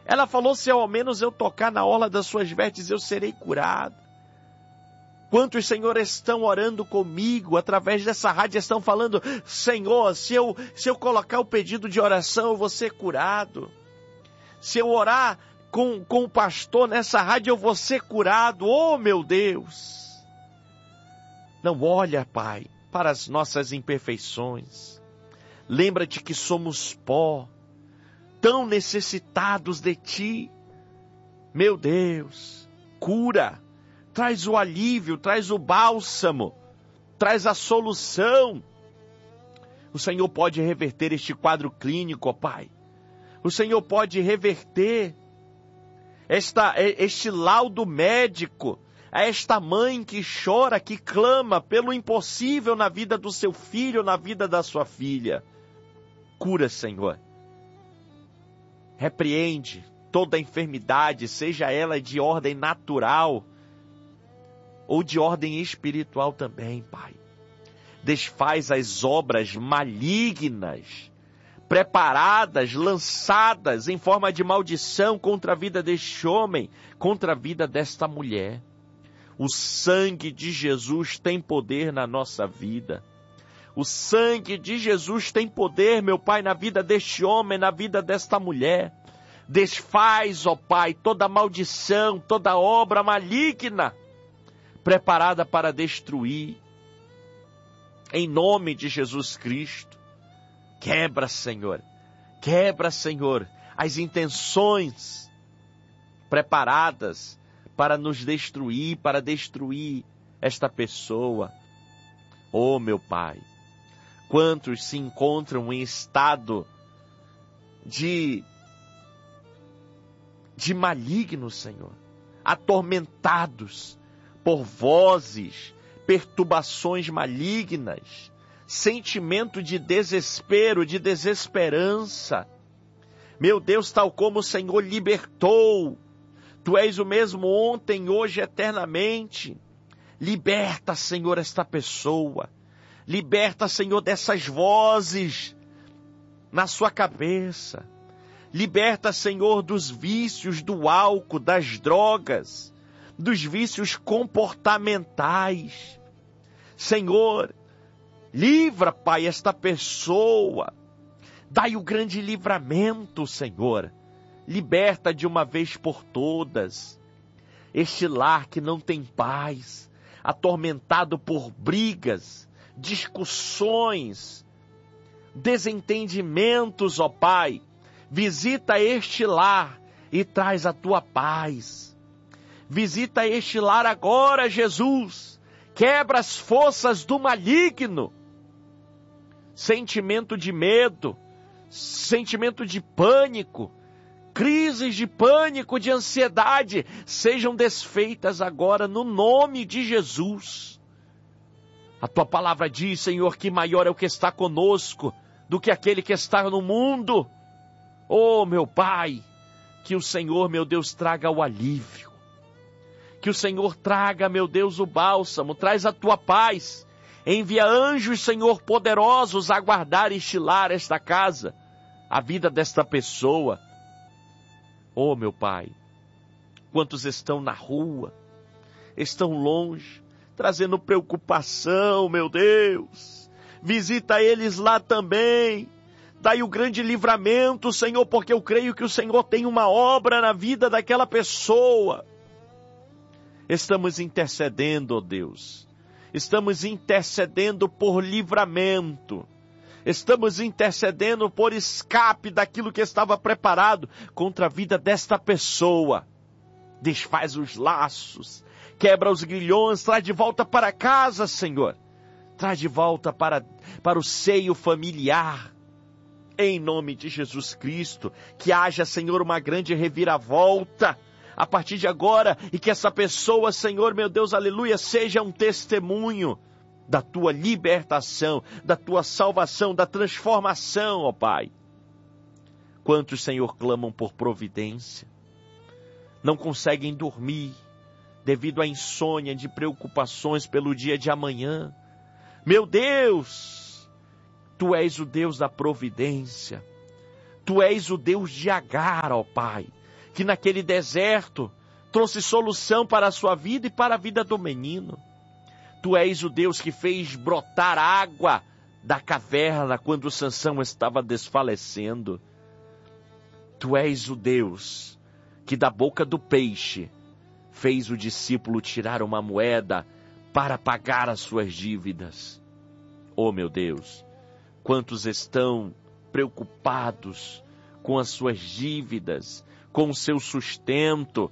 Ela falou, se ao menos eu tocar na orla das suas vestes, eu serei curada. Quantos, Senhor, estão orando comigo através dessa rádio, estão falando, Senhor, se eu colocar o pedido de oração, eu vou ser curado. Se eu orar com o pastor nessa rádio, eu vou ser curado. Oh, meu Deus! Não olha, Pai, para as nossas imperfeições. Lembra-te que somos pó, tão necessitados de Ti. Meu Deus, cura, traz o alívio, traz o bálsamo, traz a solução. O Senhor pode reverter este quadro clínico, ó Pai. O Senhor pode reverter este laudo médico, a esta mãe que chora, que clama pelo impossível na vida do seu filho, na vida da sua filha. Cura, Senhor. Repreende toda enfermidade, seja ela de ordem natural ou de ordem espiritual também, Pai. Desfaz as obras malignas, preparadas, lançadas em forma de maldição contra a vida deste homem, contra a vida desta mulher. O sangue de Jesus tem poder na nossa vida. O sangue de Jesus tem poder, meu Pai, na vida deste homem, na vida desta mulher. Desfaz, ó Pai, toda maldição, toda obra maligna, preparada para destruir. Em nome de Jesus Cristo. Quebra, Senhor, as intenções preparadas para nos destruir, para destruir esta pessoa. Oh, meu Pai, quantos se encontram em estado de maligno, Senhor, atormentados por vozes, perturbações malignas, sentimento de desespero, de desesperança. Meu Deus, tal como o Senhor libertou, Tu és o mesmo ontem, hoje, eternamente. Liberta, Senhor, esta pessoa. Liberta, Senhor, dessas vozes na sua cabeça. Liberta, Senhor, dos vícios do álcool, das drogas, dos vícios comportamentais. Senhor, livra, Pai, esta pessoa. Dai o grande livramento, Senhor. Liberta de uma vez por todas este lar que não tem paz, atormentado por brigas, discussões, desentendimentos, ó Pai. Visita este lar e traz a Tua paz. Visita este lar agora, Jesus. Quebra as forças do maligno. Sentimento de medo, sentimento de pânico, crises de pânico, de ansiedade, sejam desfeitas agora no nome de Jesus. A Tua palavra diz, Senhor, que maior é o que está conosco do que aquele que está no mundo. Oh, meu Pai, que o Senhor, meu Deus, traga o alívio. Que o Senhor traga, meu Deus, o bálsamo, traz a Tua paz. Envia anjos, Senhor, poderosos a guardar e estilar esta casa, a vida desta pessoa. Oh, meu Pai, quantos estão na rua, estão longe, trazendo preocupação, meu Deus. Visita eles lá também. Dai o grande livramento, Senhor, porque eu creio que o Senhor tem uma obra na vida daquela pessoa. Estamos intercedendo, ó Deus. Estamos intercedendo por livramento. Estamos intercedendo por escape daquilo que estava preparado contra a vida desta pessoa. Desfaz os laços, quebra os grilhões, traz de volta para casa, Senhor. Traz de volta para o seio familiar. Em nome de Jesus Cristo, que haja, Senhor, uma grande reviravolta a partir de agora e que essa pessoa, Senhor, meu Deus, aleluia, seja um testemunho da Tua libertação, da Tua salvação, da transformação, ó Pai. Quantos, Senhor, clamam por providência, não conseguem dormir devido à insônia de preocupações pelo dia de amanhã. Meu Deus, Tu és o Deus da providência, Tu és o Deus de Agar, ó Pai. que naquele deserto trouxe solução para a sua vida e para a vida do menino. Tu és o Deus que fez brotar água da caverna quando Sansão estava desfalecendo. Tu és o Deus que da boca do peixe fez o discípulo tirar uma moeda para pagar as suas dívidas. Oh, meu Deus, quantos estão preocupados com as suas dívidas, com o seu sustento.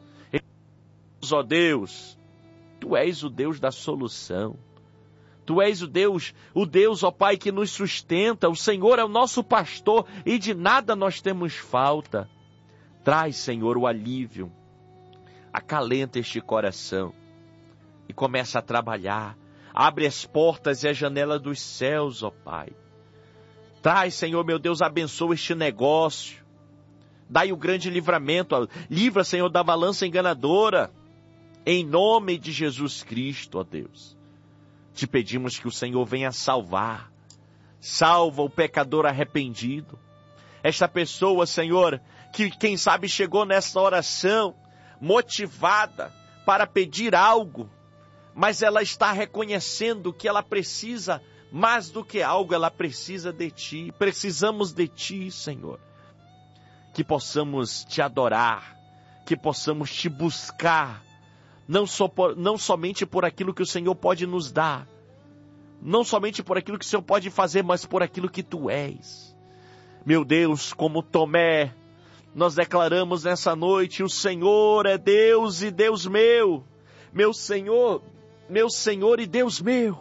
Ó Deus, Tu és o Deus da solução. Tu és o Deus, ó Pai, que nos sustenta. O Senhor é o nosso pastor e de nada nós temos falta. Traz, Senhor, o alívio. Acalenta este coração e começa a trabalhar. Abre as portas e a janela dos céus, ó Pai. Traz, Senhor, meu Deus, abençoa este negócio. Dai o grande livramento. Livra, Senhor, da balança enganadora. Em nome de Jesus Cristo, ó Deus. Te pedimos que o Senhor venha salvar. Salva o pecador arrependido. Esta pessoa, Senhor, que quem sabe chegou nessa oração motivada para pedir algo, mas ela está reconhecendo que ela precisa mais do que algo, ela precisa de Ti. Precisamos de Ti, Senhor. Que possamos Te adorar, que possamos Te buscar, não somente por aquilo que o Senhor pode nos dar, não somente por aquilo que o Senhor pode fazer, mas por aquilo que Tu és. Meu Deus, como Tomé, nós declaramos nessa noite: o Senhor é Deus e Deus meu. Meu Senhor e Deus meu.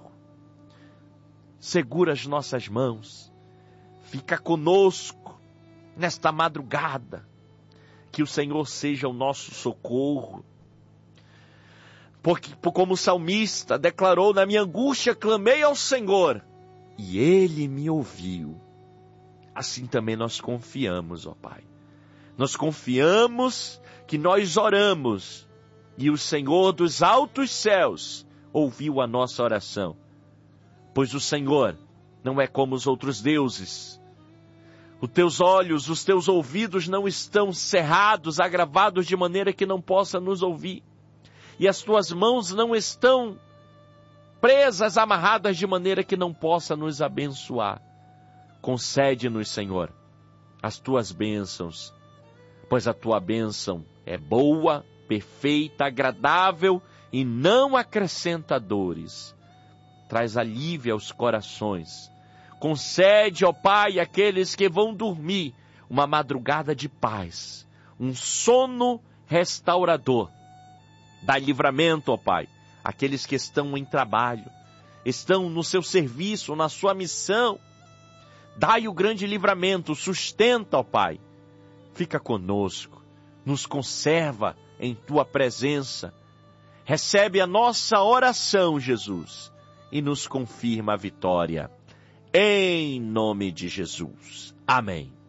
Segura as nossas mãos. Fica conosco nesta madrugada. Que o Senhor seja o nosso socorro. Porque, como o salmista declarou: na minha angústia clamei ao Senhor e Ele me ouviu. Assim também nós confiamos, ó Pai. Nós confiamos que nós oramos e o Senhor dos altos céus ouviu a nossa oração. Pois o Senhor não é como os outros deuses. Os teus olhos, os teus ouvidos não estão cerrados, agravados de maneira que não possa nos ouvir. E as tuas mãos não estão presas, amarradas de maneira que não possa nos abençoar. Concede-nos, Senhor, as tuas bênçãos, pois a tua bênção é boa, perfeita, agradável e não acrescenta dores. Traz alívio aos corações. Concede, ó Pai, àqueles que vão dormir uma madrugada de paz, um sono restaurador. Dá livramento, ó Pai, àqueles que estão em trabalho, estão no seu serviço, na sua missão. Dai o grande livramento, sustenta, ó Pai. Fica conosco, nos conserva em Tua presença. Recebe a nossa oração, Jesus, e nos confirma a vitória. Em nome de Jesus. Amém.